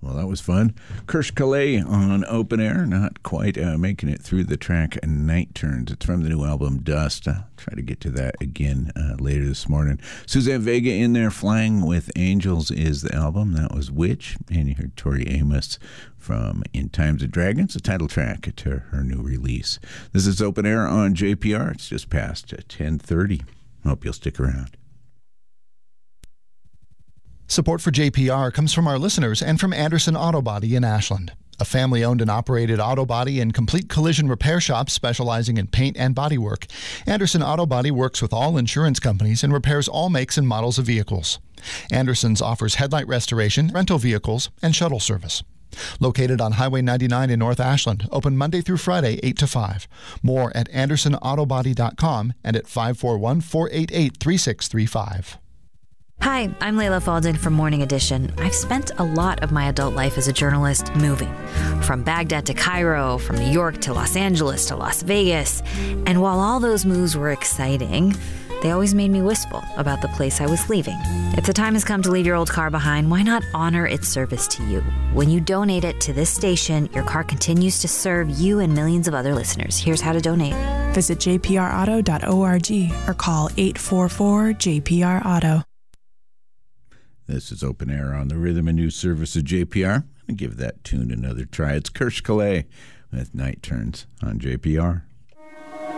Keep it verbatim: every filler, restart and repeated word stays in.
Well, that was fun. Kirsch Calais on Open Air, not quite uh, making it through the track Night Turns. It's from the new album Dust. I'll try to get to that again uh, later this morning. Suzanne Vega in there, Flying with Angels is the album. That was Witch. And you heard Tori Amos from In Times of Dragons, the title track to her new release. This is Open Air on J P R. It's just past ten thirty. Hope you'll stick around. Support for J P R comes from our listeners and from Anderson Auto Body in Ashland, a family-owned and operated auto body and complete collision repair shop specializing in paint and bodywork. Anderson Auto Body works with all insurance companies and repairs all makes and models of vehicles. Anderson's offers headlight restoration, rental vehicles, and shuttle service. Located on Highway ninety-nine in North Ashland, open Monday through Friday, eight to five. More at anderson auto body dot com and at five four one, four eight eight, three six three five. Hi, I'm Layla Falden from Morning Edition. I've spent a lot of my adult life as a journalist moving, from Baghdad to Cairo, from New York to Los Angeles to Las Vegas. And while all those moves were exciting, they always made me wistful about the place I was leaving. If the time has come to leave your old car behind, why not honor its service to you? When you donate it to this station, your car continues to serve you and millions of other listeners. Here's how to donate. Visit j p r auto dot org or call eight four four, J P R auto. This is Open Air on the Rhythm and News Service of J P R. And give that tune another try. It's Kirsch Calais with Night Turns on J P R.